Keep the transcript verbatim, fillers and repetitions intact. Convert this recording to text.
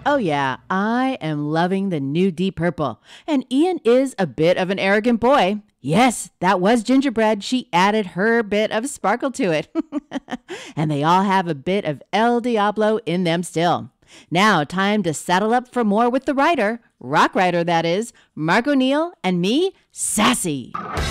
Oh, yeah, I am loving the new Deep Purple. And Ian is a bit of an arrogant boy. Yes, that was Gingerbread. She added her bit of sparkle to it. And they all have a bit of El Diablo in them still. Now, time to saddle up for more with the writer, rock writer that is, Mark O'Neill, and me, Sassy.